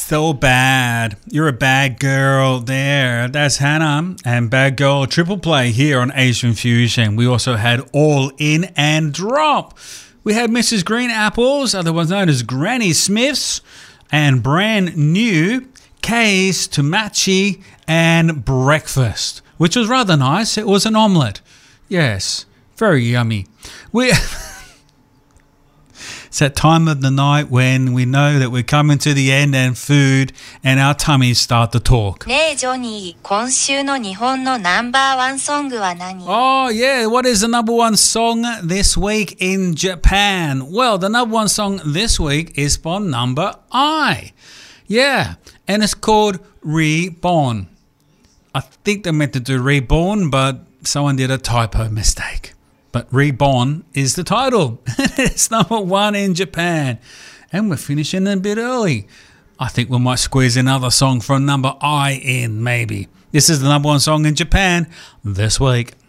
So bad. You're a bad girl there. That's Hannah and Bad Girl Triple Play here on Asian Fusion. We also had All In and Drop. We had Mrs. Green Apples, otherwise known as Granny Smiths, and brand new K's Tomachi and Breakfast, which was rather nice. It was an omelette. Yes, very yummy. It's that time of the night when we know that we're coming to the end and food and our tummies start to talk. ねえジョニー、今週の日本のナンバーワンソングは何？ Oh yeah, what is the number one song this week in Japan? Well, the number one song this week is for Number I. Yeah, and it's called Reborn. I think they meant to do Reborn, but someone did a typo mistake. But Reborn is the title. It's number one in Japan. And we're finishing a bit early. I think we might squeeze another song from Number I in, maybe. This is the number one song in Japan this week.